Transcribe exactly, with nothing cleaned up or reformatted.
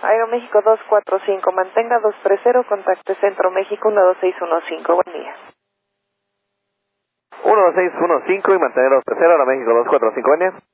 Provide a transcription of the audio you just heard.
Aeroméxico dos cuatro cinco, mantenga dos tres cero, contacte Centro México uno dos seis uno cinco, buen día. uno dos seis uno cinco y mantener dos tres cero, Aeroméxico dos cuatro cinco, buen día.